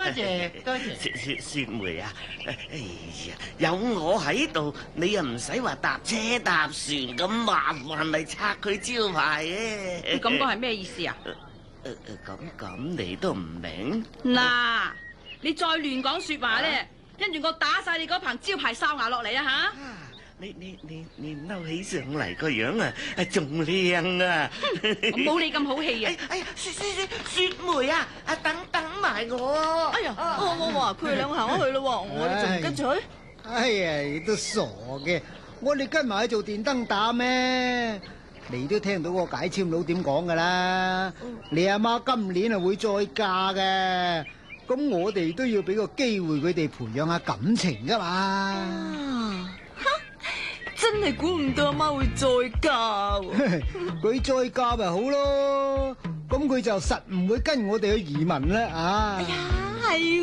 謝多謝。 雪梅啊，哎呀，有我喺度，你又唔使話搭車搭船咁麻煩嚟拆佢招牌嘅。 咁個係咩意思啊？ 咁你都唔明？ 嗱，你再亂講說話咧，跟住我打晒你嗰棚招牌哨牙落嚟啊吓！ 你嬲起上嚟個樣啊，仲靚啊！ 我冇你咁好氣啊！ 哎呀，雪梅啊，等埋我。 哎呀，我話佢哋兩個行開去咯，我哋仲唔跟住去？ 哎呀，你都傻嘅，我哋跟埋去做電燈膽咩？你都聽到個解簽佬點講噶啦？你阿媽今年係會再嫁嘅，咁我哋都要俾個機會佢哋培養下感情噶嘛。 真係估唔到阿媽會再嫁喎！ 佢再嫁咪好咯，咁佢就實唔會跟我哋去移民啦啊！ 哎呀，係。